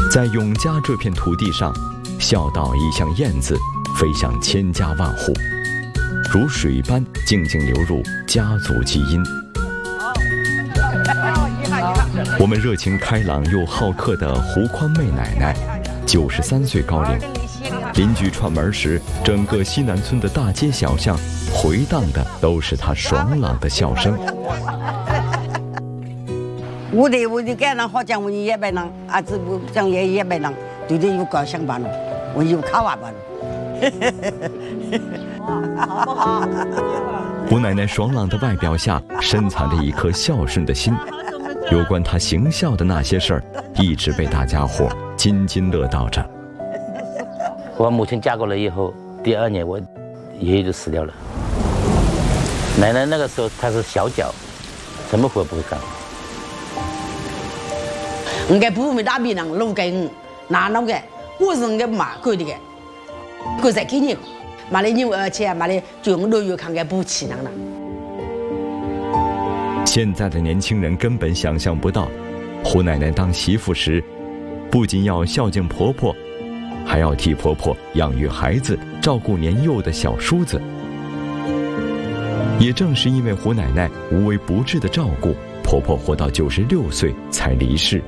在永嘉这片土地上，孝道已像燕子飞向千家万户，如水般静静流入家族基因。我们热情开朗又好客的胡宽妹奶奶，93岁高龄，邻居串门时，整个西南村的大街小巷回荡的都是她爽朗的笑声。 我的家人好讲，我也100人，儿子不讲也100人，对的有高兴吧呢，我有卡哇吧呢。 好不好？ 胡奶奶爽朗的外表下，深藏着一颗孝顺的心。有关她行孝的那些事儿，一直被大家伙津津乐道着。 我母亲嫁过来以后，第2年我爷爷就死掉了。奶奶那个时候她是小脚，什么活不会干。 我给不没打别人，路给我，哪能个？我是我妈过的个，过在给你，妈的牛而且妈的就我都有看个不起能了。 现在的年轻人根本想象不到，胡奶奶当媳妇时，不仅要孝敬婆婆，还要替婆婆养育孩子，照顾年幼的小叔子。也正是因为胡奶奶无微不至的照顾，婆婆活到96岁才离世。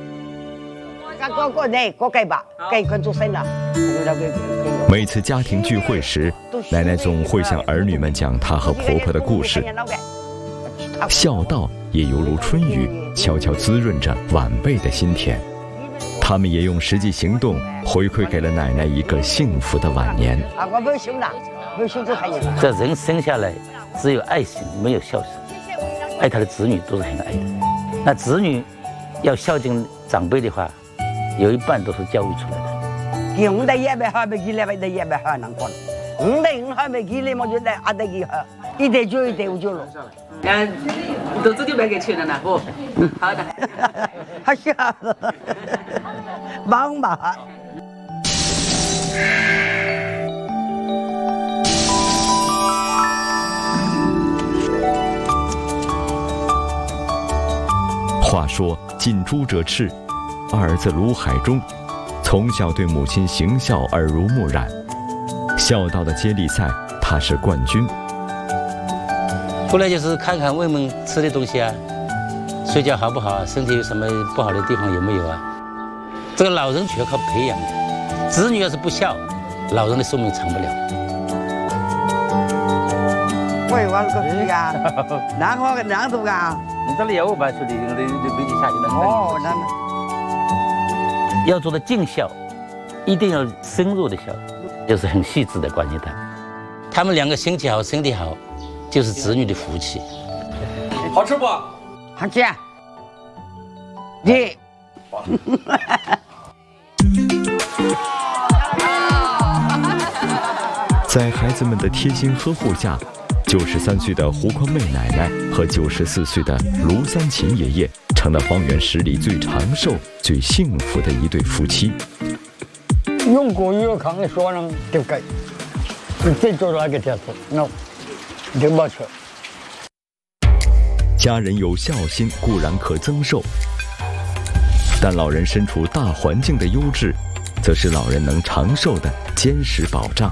每次家庭聚会时，奶奶总会向儿女们讲她和婆婆的故事。孝道也犹如春雨，悄悄滋润着晚辈的心田。他们也用实际行动回馈给了奶奶一个幸福的晚年。 这人生下来只有爱心，没有孝顺。爱他的子女都是很爱的。那子女要孝敬长辈的话，有一半都是教育出来的。 我的100号没给来，的100号能管。我的5号没给来，我就来阿的几号，一代就一代我就了。 都自己买给钱了呢，不？好的。 好笑，忙吧。 话说近朱者赤，儿子卢海中从小对母亲行孝耳濡目染，孝道的接力赛他是冠军。 后来就是看看问问吃的东西啊，睡觉好不好啊，身体有什么不好的地方有没有啊？这个老人全靠培养的，子女要是不孝，老人的寿命长不了。 喂，我是个屁啊！然后两头啊！ 你这里有吧，兄弟，你没你下去了。 哦， 那要做的尽孝，一定要深入的孝，就是很细致的关心他们2个心情好，身体好，就是子女的福气。 好吃不？ 好吃。对。 在孩子们的贴心呵护下，93岁的胡宽妹奶奶和94岁的卢三琴爷爷成了方圆10里最长寿、最幸福的一对夫妻。 用过越康的说呢，就给，这就是那个结束，那就没错。 家人有孝心固然可增寿，但老人身处大环境的优质，则是老人能长寿的坚实保障。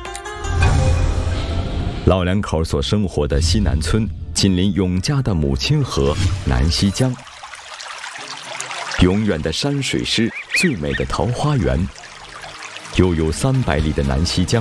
老两口所生活的西南村，紧邻永嘉的母亲河南溪江，永远的山水诗，最美的桃花源。悠悠300里的南溪江，